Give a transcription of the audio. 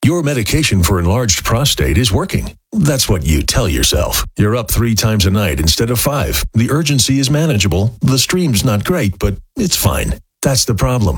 Your medication for enlarged prostate is working. That's what you tell yourself. You're up 3 times a night instead of 5. The urgency is manageable. The stream's not great, but it's fine. That's the problem.